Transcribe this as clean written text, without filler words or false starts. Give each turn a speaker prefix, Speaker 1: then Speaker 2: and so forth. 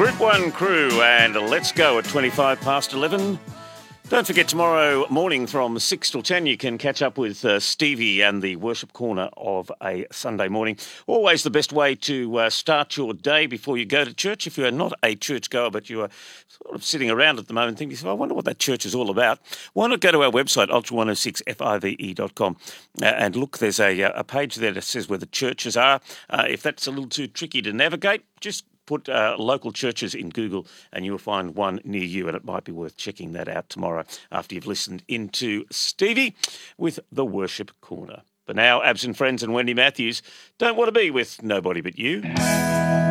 Speaker 1: Group 1 crew, and let's go at 25 past 11. Don't forget, tomorrow morning from 6 till 10, you can catch up with Stevie and the Worship Corner of a Sunday morning. Always the best way to start your day before you go to church. If you are not a churchgoer, but you are sort of sitting around at the moment thinking, I wonder what that church is all about, why not go to our website, ultra106five.com, and look, there's a page there that says where the churches are. If that's a little too tricky to navigate, just put local churches in Google and you will find one near you, and it might be worth checking that out tomorrow after you've listened into Stevie with the Worship Corner. But now, absent friends and Wendy Matthews don't want to be with nobody but you.